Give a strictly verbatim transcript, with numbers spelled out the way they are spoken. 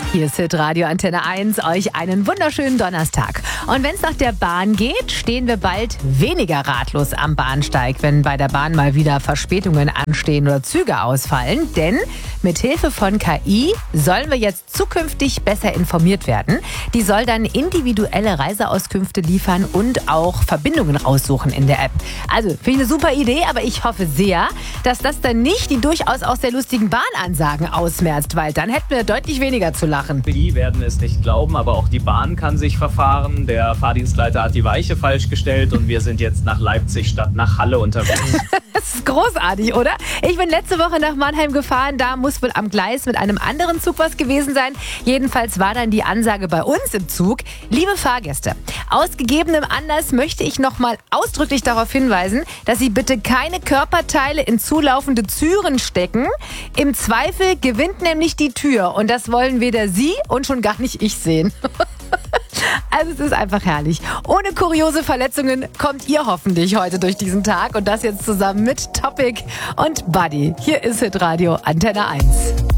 Hier ist Hitradio Antenne eins, euch einen wunderschönen Donnerstag. Und wenn es nach der Bahn geht, stehen wir bald weniger ratlos am Bahnsteig, wenn bei der Bahn mal wieder Verspätungen anstehen oder Züge ausfallen. Denn mit Hilfe von K I sollen wir jetzt zukünftig besser informiert werden. Die soll dann individuelle Reiseauskünfte liefern und auch Verbindungen raussuchen in der App. Also, finde ich eine super Idee, aber ich hoffe sehr, dass das dann nicht die durchaus auch sehr lustigen Bahnansagen ausmerzt, weil dann hätten wir deutlich weniger zu lachen. Die werden es nicht glauben, aber auch die Bahn kann sich verfahren. Der Fahrdienstleiter hat die Weiche falsch gestellt und wir sind jetzt nach Leipzig statt nach Halle unterwegs. Das ist großartig, oder? Ich bin letzte Woche nach Mannheim gefahren, da muss wohl am Gleis mit einem anderen Zug was gewesen sein. Jedenfalls war dann die Ansage bei uns im Zug: Liebe Fahrgäste, aus gegebenem Anlass möchte ich nochmal ausdrücklich darauf hinweisen, dass Sie bitte keine Körperteile in zulaufende Türen stecken. Im Zweifel gewinnt nämlich die Tür und das wollen weder Sie und schon gar nicht ich sehen. Also es ist einfach herrlich. Ohne kuriose Verletzungen kommt ihr hoffentlich heute durch diesen Tag und das jetzt zusammen mit Topic und Buddy. Hier ist Hitradio Antenne eins.